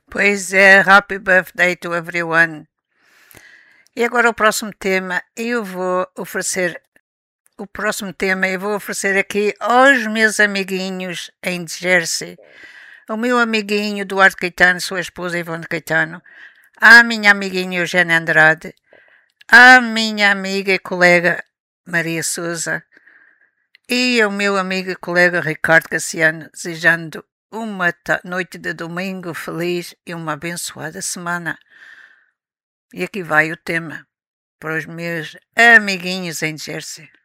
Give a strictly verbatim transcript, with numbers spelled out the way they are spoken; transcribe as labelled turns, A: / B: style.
A: Pois é, happy birthday to everyone. E agora o próximo tema, eu vou oferecer, o próximo tema eu vou oferecer aqui aos meus amiguinhos em Jersey. O meu amiguinho Duarte Caetano, sua esposa Ivone Caetano, a minha amiguinha Eugênia Andrade, a minha amiga e colega Maria Souza e ao meu amigo e colega Ricardo Cassiano, desejando uma noite de domingo feliz e uma abençoada semana. E aqui vai o tema para os meus amiguinhos em Jersey.